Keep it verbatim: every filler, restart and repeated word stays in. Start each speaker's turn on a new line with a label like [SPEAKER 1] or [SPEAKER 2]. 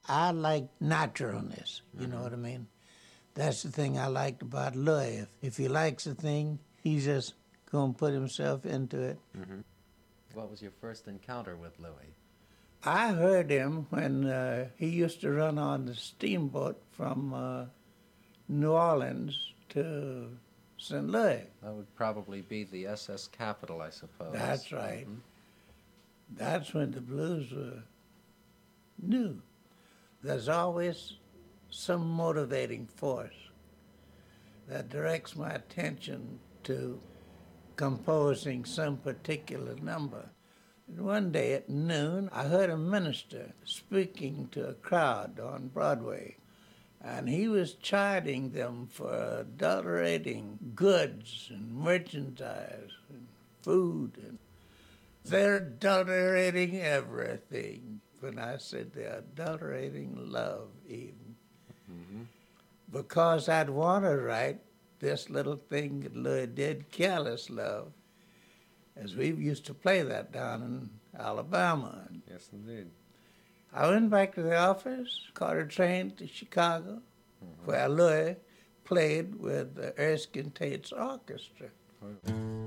[SPEAKER 1] I like naturalness, you mm-hmm. know what I mean? That's the thing I liked about Louis. If, if he likes a thing, he's just going to put himself into it.
[SPEAKER 2] Mm-hmm. What was your first encounter with Louis?
[SPEAKER 1] I heard him when uh, he used to run on the steamboat from uh, New Orleans to Saint Louis.
[SPEAKER 2] That would probably be the S S Capital, I suppose.
[SPEAKER 1] That's right. Mm-hmm. That's when the blues were new. There's always some motivating force that directs my attention to composing some particular number. And one day at noon, I heard a minister speaking to a crowd on Broadway, and he was chiding them for adulterating goods and merchandise and food. And they're adulterating everything. When I said they're adulterating love even. Mm-hmm. Because I'd want to write this little thing that Louis did, Careless Love, as we used to play that down in Alabama.
[SPEAKER 2] Yes, indeed.
[SPEAKER 1] I went back to the office, caught a train to Chicago, mm-hmm. where Louis played with the Erskine Tate's orchestra. Mm-hmm.